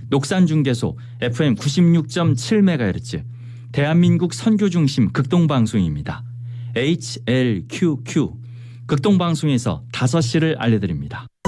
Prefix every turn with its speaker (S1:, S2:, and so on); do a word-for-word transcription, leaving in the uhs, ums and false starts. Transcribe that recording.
S1: 녹산중계소 에프엠 구십육 점 칠 메가헤르츠 대한민국 선교 중심 극동방송입니다. 에이치엘큐큐 극동방송에서 다섯 시를 알려드립니다.